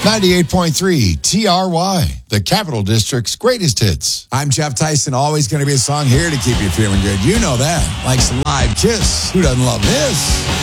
98.3 TRY, the Capital District's greatest hits. I'm Jeff Tyson. Always going to be a song here to keep you feeling good. You know that. Like some Live Kiss. Who doesn't love this?